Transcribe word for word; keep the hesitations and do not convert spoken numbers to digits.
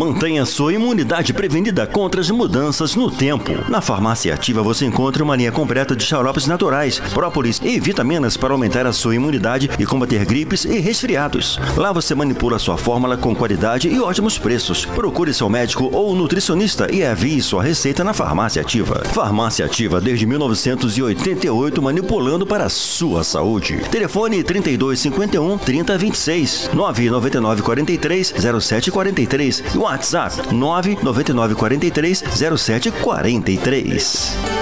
Mantenha sua imunidade prevenida contra as mudanças no tempo. Na Farmácia Ativa você encontra uma linha completa de xaropes naturais, própolis e vitaminas para aumentar a sua imunidade e combater gripes e resfriados. Lá você manipula sua fórmula com qualidade e ótimos preços. Procure seu médico ou nutricionista e envie sua receita na Farmácia Ativa. Farmácia Ativa desde mil novecentos e oitenta e oito, manipulando para a sua saúde. Telefone trinta e dois, cinquenta e um, trinta, vinte e seis, nove nove nove, quarenta e três, zero sete quarenta e três e WhatsApp nove nove nove, quarenta e três, zero sete quarenta e três.